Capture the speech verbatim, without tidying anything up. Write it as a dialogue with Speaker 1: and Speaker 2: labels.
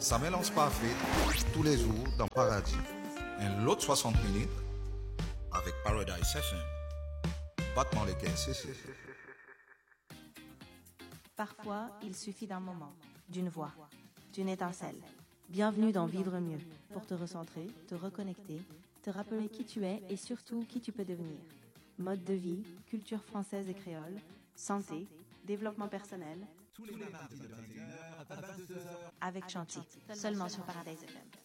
Speaker 1: Ça mélange parfait tous les jours dans Paradis. Un lot soixante minutes avec Paradise F M. Battement les caisses, c'est
Speaker 2: Parfois, il suffit d'un moment, d'une voix, d'une étincelle. Bienvenue dans Vivre mieux, pour te recentrer, te reconnecter, te rappeler qui tu es et surtout qui tu peux devenir. Mode de vie, culture française et créole, santé, développement personnel. Tous les mardis de vingt et une heures à vingt-deux heures avec Chanty, seulement sur Paradise F M.